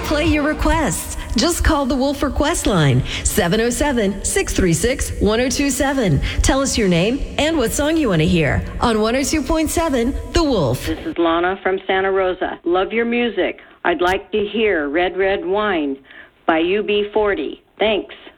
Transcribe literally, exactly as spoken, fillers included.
play your requests. Just call the Wolf Request line, seven oh seven, six three six, one oh two seven. Tell us your name and what song you want to hear on one oh two point seven The Wolf. This is Lana from Santa Rosa. Love your music. I'd like to hear Red Red Wine by U B forty. Thanks.